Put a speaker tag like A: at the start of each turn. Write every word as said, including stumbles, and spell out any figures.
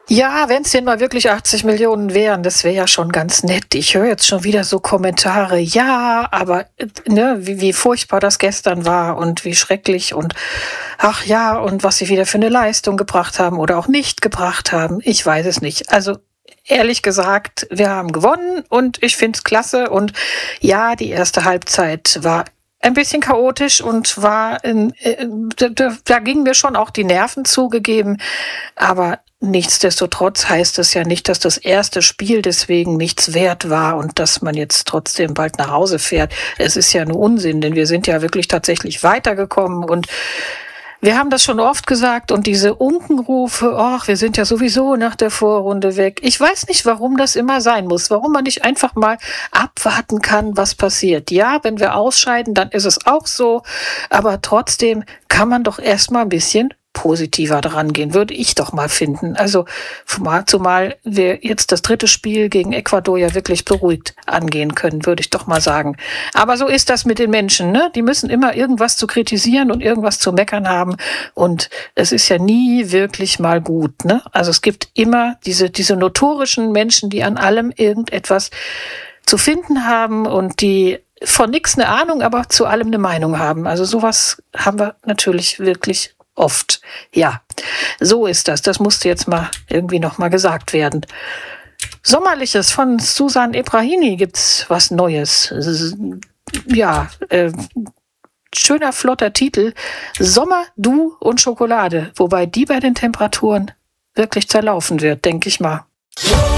A: Ja, wenn es denn mal wirklich achtzig Millionen wären, das wäre ja schon ganz nett. Ich höre jetzt schon wieder so Kommentare, ja, aber äh, ne, wie, wie furchtbar das gestern war und wie schrecklich und ach ja, und was sie wieder für eine Leistung gebracht haben oder auch nicht gebracht haben. Ich weiß es nicht. Also ehrlich gesagt, wir haben gewonnen und ich finde es klasse. Und ja, die erste Halbzeit war ein bisschen chaotisch und war, in, äh, da, da, da gingen mir schon auch die Nerven zugegeben. Aber nichtsdestotrotz heißt es ja nicht, dass das erste Spiel deswegen nichts wert war und dass man jetzt trotzdem bald nach Hause fährt. Es ist ja nur Unsinn, denn wir sind ja wirklich tatsächlich weitergekommen und wir haben das schon oft gesagt und diese Unkenrufe, ach, wir sind ja sowieso nach der Vorrunde weg. Ich weiß nicht, warum das immer sein muss, warum man nicht einfach mal abwarten kann, was passiert. Ja, wenn wir ausscheiden, dann ist es auch so, aber trotzdem kann man doch erstmal ein bisschen positiver dran gehen, würde ich doch mal finden. Also zumal, zumal wir jetzt das dritte Spiel gegen Ecuador ja wirklich beruhigt angehen können, würde ich doch mal sagen. Aber so ist das mit den Menschen, ne? Die müssen immer irgendwas zu kritisieren und irgendwas zu meckern haben und es ist ja nie wirklich mal gut, ne? Also es gibt immer diese, diese notorischen Menschen, die an allem irgendetwas zu finden haben und die von nichts eine Ahnung, aber zu allem eine Meinung haben. Also sowas haben wir natürlich wirklich oft. Ja, so ist das. Das musste jetzt mal irgendwie noch mal gesagt werden. Sommerliches von Susan Ebrahini gibt's was Neues. Ja, äh, schöner, flotter Titel. Sommer, Du und Schokolade. Wobei die bei den Temperaturen wirklich zerlaufen wird, denke ich mal.